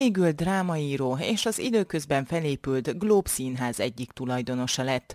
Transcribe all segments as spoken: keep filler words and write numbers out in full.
Végül drámaíró és az időközben felépült Globe Színház egyik tulajdonosa lett.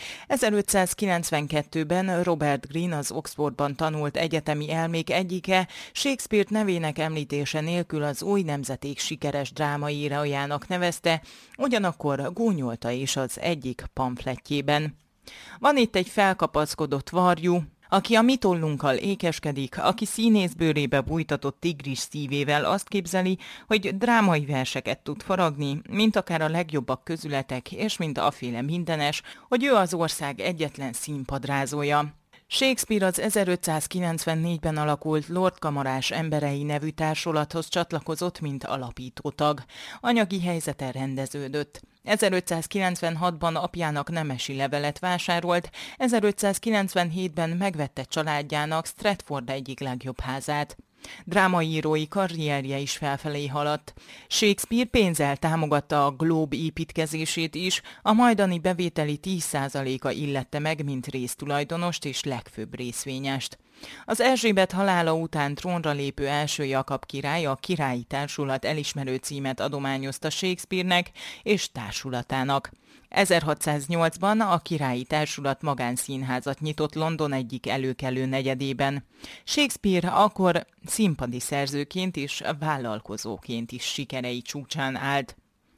ezerötszázkilencvenkettőben Robert Greene, az Oxfordban tanult egyetemi elmék egyike, Shakespeare nevének említése nélkül az új nemzeték sikeres drámaírójának nevezte, ugyanakkor gúnyolta is az egyik pamflettjében. Van itt egy felkapaszkodott varjú, aki a mi tollunkkal ékeskedik, aki színészbőrébe bújtatott tigris szívével azt képzeli, hogy drámai verseket tud faragni, mint akár a legjobbak közületek, és mint aféle mindenes, hogy ő az ország egyetlen színpadrázója. Shakespeare az ezerötszázkilencvennégyben alakult Lord Kamarás Emberei nevű társulathoz csatlakozott, mint alapító tag. Anyagi helyzete rendeződött. ezerötszázkilencvenhatban apjának nemesi levelet vásárolt, ezerötszázkilencvenhétben megvette családjának Stratford egyik legjobb házát. Drámaírói karrierje is felfelé haladt. Shakespeare pénzzel támogatta a Globe építkezését is, a majdani bevételi tíz százaléka illette meg, mint résztulajdonost és legfőbb részvényest. Az Erzsébet halála után trónra lépő első Jakab király a Királyi Társulat elismerő címet adományozta Shakespeare-nek és társulatának. ezerhatszáznyolcban a Királyi Társulat magánszínházat nyitott London egyik előkelő negyedében. Shakespeare akkor színpadi szerzőként és vállalkozóként is sikerei csúcsán állt.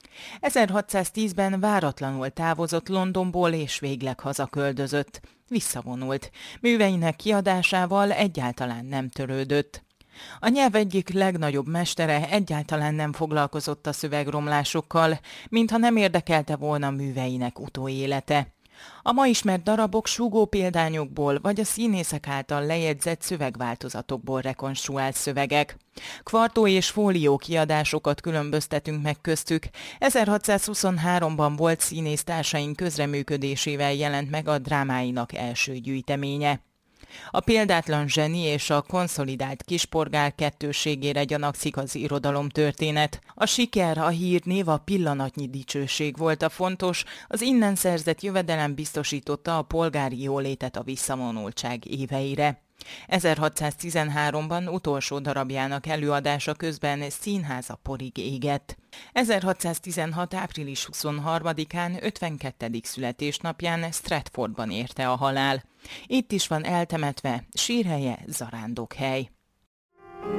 ezerhatszáztízben váratlanul távozott Londonból és végleg hazaköltözött. Visszavonult. Műveinek kiadásával egyáltalán nem törődött. A nyelv egyik legnagyobb mestere egyáltalán nem foglalkozott a szövegromlásokkal, mintha nem érdekelte volna műveinek utóélete. A ma ismert darabok súgó példányokból vagy a színészek által lejegyzett szövegváltozatokból rekonstruált szövegek. Kvartó és fólió kiadásokat különböztetünk meg köztük. ezerhatszázhuszonháromban volt színésztársaink közreműködésével jelent meg a drámáinak első gyűjteménye. A példátlan zseni és a konszolidált kisporgál kettősségére gyanakszik az irodalomtörténet. A siker, a hírnév, a pillanatnyi dicsőség volt a fontos, az innen szerzett jövedelem biztosította a polgári jólétet a visszavonultság éveire. ezerhatszáztizenháromban utolsó darabjának előadása közben színháza porig égett. ezerhatszáztizenhat. április huszonharmadikán ötvenkettedik születésnapján Stratfordban érte a halál. Itt is van eltemetve, sírhelye Zarándokhely.